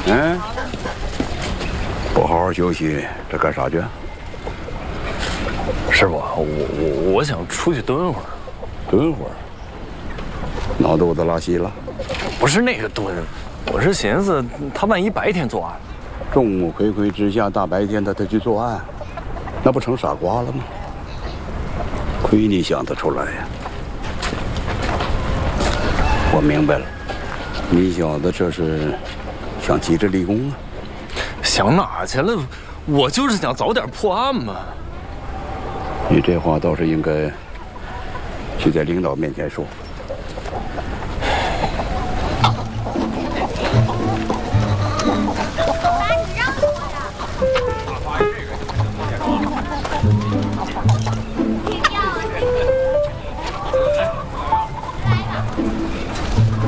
嗯，不好好休息，这干啥去？ 师傅，我想出去蹲会儿。 蹲会儿？闹肚子拉稀了？ 不是那个蹲，我是寻思他万一白天作案， 众目睽睽之下，大白天的他去作案，那不成傻瓜了吗？亏你想得出来呀！我明白了，你小子这是想急着立功啊？ 想哪去了？我就是想早点破案嘛。 你这话倒是应该去在领导面前说。